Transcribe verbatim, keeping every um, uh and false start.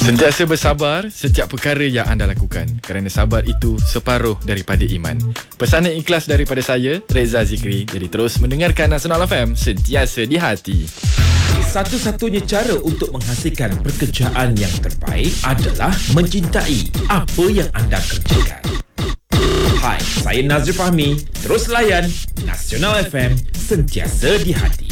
Sentiasa bersabar setiap perkara yang anda lakukan, kerana sabar itu separuh daripada iman. Pesanan ikhlas daripada saya, Reza Zikri. Jadi terus mendengarkan Nasional F M, sentiasa di hati. Satu-satunya cara untuk menghasilkan pekerjaan yang terbaik adalah mencintai apa yang anda kerjakan. Hai, saya Nazri Fahmi. Terus layan Nasional F M, sentiasa di hati.